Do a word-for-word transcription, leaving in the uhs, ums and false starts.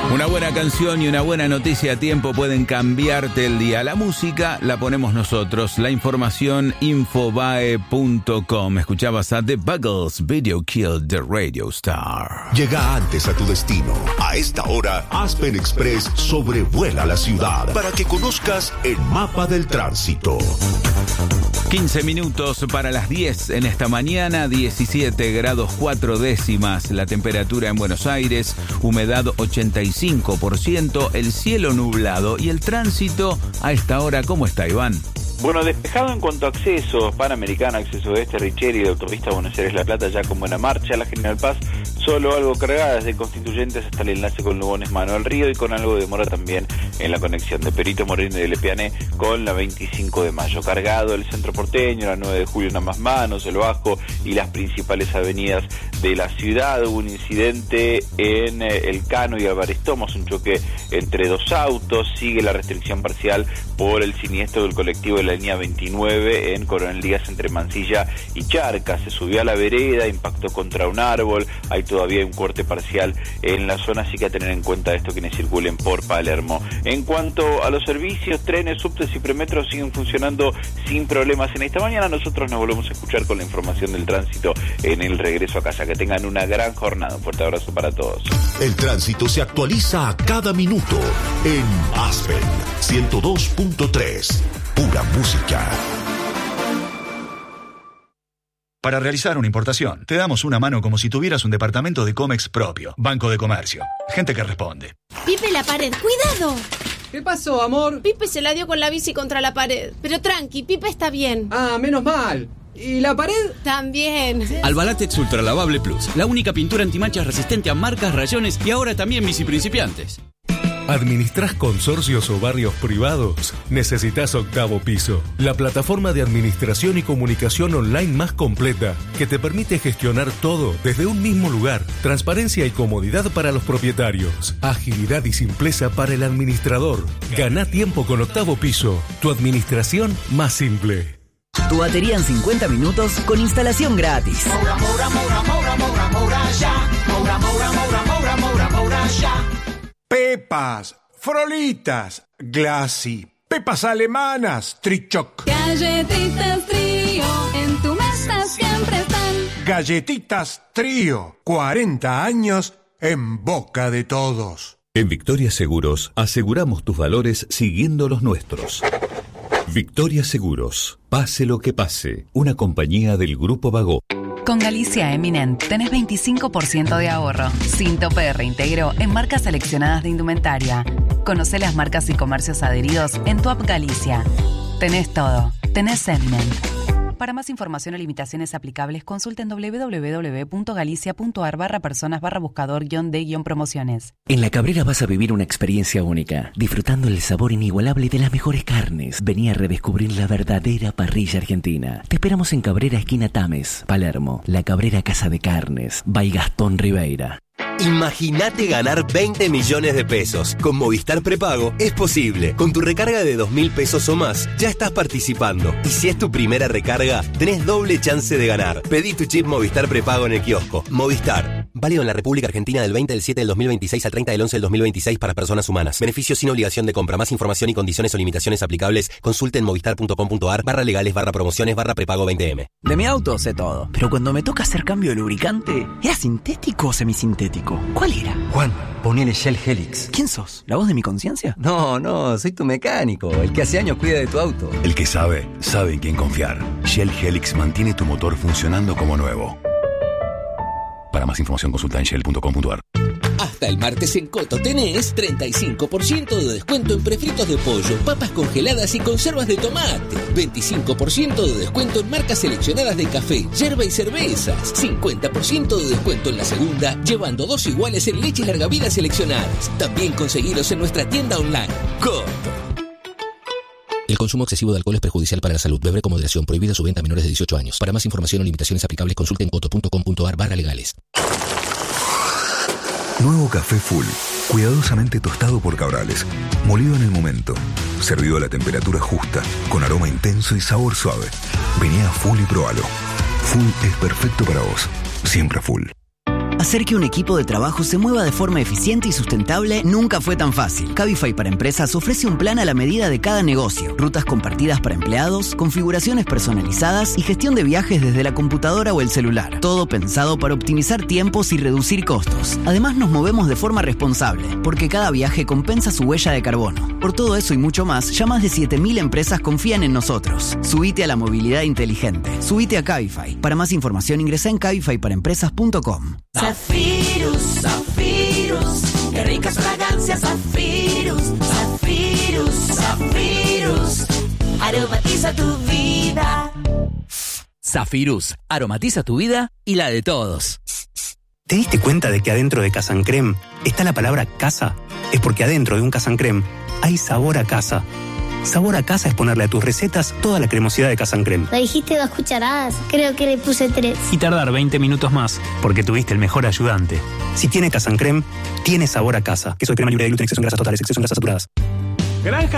Una buena canción y una buena noticia a tiempo pueden cambiarte el día. La música la ponemos nosotros. La información infobae punto com. Escuchabas a The Buggles, Video Killed the Radio Star. Llega antes a tu destino. A esta hora, Aspen Express sobrevuela la ciudad para que conozcas el mapa del tránsito. quince minutos para las diez en esta mañana, diecisiete grados cuatro décimas la temperatura en Buenos Aires, humedad ochenta y cinco por ciento, el cielo nublado y el tránsito a esta hora. ¿Cómo está, Iván? Bueno, despejado en cuanto a accesos, Panamericana, acceso oeste, Richeri, de autopista Buenos Aires-La Plata ya con buena marcha, la General Paz solo algo cargada desde Constituyentes hasta el enlace con Lugones Manuel Río y con algo de demora también en la conexión de Perito Moreno y de Lepiané con la veinticinco de mayo. Cargado el centro porteño, la nueve de julio en ambas manos, el Bajo y las principales avenidas de la ciudad. Hubo un incidente en eh, El Cano y Álvarez Tomos, un choque entre dos autos. Sigue la restricción parcial por el siniestro del colectivo de la línea veintinueve en Coronel Díaz entre Mansilla y Charcas. Se subió a la vereda, impactó contra un árbol, hay todavía un corte parcial en la zona, así que a tener en cuenta esto quienes circulen por Palermo. En cuanto a los servicios, trenes, subtes y premetros siguen funcionando sin problemas en esta mañana. Nosotros nos volvemos a escuchar con la información del tránsito en el regreso a casa. Que tengan una gran jornada. Un fuerte abrazo para todos. El tránsito se actualiza a cada minuto en Aspen ciento dos punto tres. Pura música. Para realizar una importación, te damos una mano como si tuvieras un departamento de Comex propio. Banco de Comercio. Gente que responde. Pipe, la pared. ¡Cuidado! ¿Qué pasó, amor? Pipe se la dio con la bici contra la pared. Pero tranqui, Pipe está bien. Ah, menos mal. ¿Y la pared? También. Albalatex Ultra Lavable Plus. La única pintura antimanchas resistente a marcas, rayones y ahora también bici principiantes. ¿Administrás consorcios o barrios privados? Necesitas Octavo Piso, la plataforma de administración y comunicación online más completa que te permite gestionar todo desde un mismo lugar. Transparencia y comodidad para los propietarios. Agilidad y simpleza para el administrador. Gana tiempo con Octavo Piso. Tu administración más simple. Tu batería en cincuenta minutos con instalación gratis. Moura, Moura, Moura, Moura, Moura, Moura, ya. Moura, Moura, Moura, Moura, Moura, Moura, ya. Pepas, Frolitas, Glassy, Pepas alemanas, Trichoc. Galletitas Trío, en tu mesa siempre están. Galletitas Trío, cuarenta años en boca de todos. En Victoria Seguros aseguramos tus valores siguiendo los nuestros. Victoria Seguros, pase lo que pase, una compañía del Grupo Vago. Con Galicia Eminent tenés veinticinco por ciento de ahorro, sin tope de reintegro en marcas seleccionadas de indumentaria. Conocé las marcas y comercios adheridos en tu app Galicia. Tenés todo, tenés Eminent. Para más información o limitaciones aplicables, consulten doble u doble u doble u punto galicia punto ar barra personas barra buscador guión de guión promociones. En La Cabrera vas a vivir una experiencia única, disfrutando el sabor inigualable de las mejores carnes. Vení a redescubrir la verdadera parrilla argentina. Te esperamos en Cabrera, esquina Tames, Palermo. La Cabrera Casa de Carnes, by Gastón Ribeira. Imagínate ganar veinte millones de pesos. Con Movistar Prepago es posible. Con tu recarga de dos mil pesos o más, ya estás participando. Y si es tu primera recarga, tenés doble chance de ganar. Pedí tu chip Movistar Prepago en el kiosco. Movistar. Válido en la República Argentina del veinte del siete del dos mil veintiséis al treinta del once del dos mil veintiséis para personas humanas. Beneficio sin obligación de compra. Más información y condiciones o limitaciones aplicables, consulte en movistar punto com punto ar barra legales barra promociones barra prepago veinte eme. De mi auto sé todo, pero cuando me toca hacer cambio de lubricante, ¿era sintético o semisintético? ¿Cuál era? Juan, ponele Shell Helix. ¿Quién sos? ¿La voz de mi conciencia? No, no, soy tu mecánico, el que hace años cuida de tu auto. El que sabe, sabe en quién confiar. Shell Helix mantiene tu motor funcionando como nuevo. Para más información consulta en shell punto com punto ar. Hasta el martes en Coto tenés treinta y cinco por ciento de descuento en prefritos de pollo, papas congeladas y conservas de tomate. veinticinco por ciento de descuento en marcas seleccionadas de café, yerba y cervezas. cincuenta por ciento de descuento en la segunda, llevando dos iguales en leche larga vida seleccionadas. También conseguilos en nuestra tienda online. Coto. El consumo excesivo de alcohol es perjudicial para la salud. Beber con moderación. Prohibida su venta a menores de dieciocho años. Para más información o limitaciones aplicables, consulten coto punto com punto ar barra legales. Nuevo café Full, cuidadosamente tostado por Cabrales, molido en el momento, servido a la temperatura justa, con aroma intenso y sabor suave. Vení a Full y probalo. Full es perfecto para vos, siempre Full. Hacer que un equipo de trabajo se mueva de forma eficiente y sustentable nunca fue tan fácil. Cabify para Empresas ofrece un plan a la medida de cada negocio, rutas compartidas para empleados, configuraciones personalizadas y gestión de viajes desde la computadora o el celular. Todo pensado para optimizar tiempos y reducir costos. Además, nos movemos de forma responsable, porque cada viaje compensa su huella de carbono. Por todo eso y mucho más, ya más de siete mil empresas confían en nosotros. Subite a la movilidad inteligente. Subite a Cabify. Para más información ingresa en cabify para empresas punto com. Zafirus, Zafirus, qué ricas fragancias, Zafirus, Zafirus, Zafirus, aromatiza tu vida. Zafirus, aromatiza tu vida y la de todos. ¿Te diste cuenta de que adentro de Casa Crème está la palabra casa? Es porque adentro de un Casa Crème hay sabor a casa. Sabor a casa es ponerle a tus recetas toda la cremosidad de Casa Crème. Me dijiste dos cucharadas, creo que le puse tres. Y tardar veinte minutos más, porque tuviste el mejor ayudante. Si tiene Casa Crème, tiene sabor a casa. Queso de crema libre de gluten, exceso en grasas totales, exceso en grasas saturadas. Granja